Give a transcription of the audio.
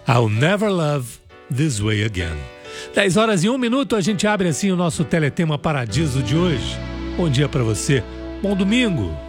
I'll never love this way again. 10h01, a gente abre assim o nosso Teletema Paradiso de hoje. Bom dia pra você, bom domingo.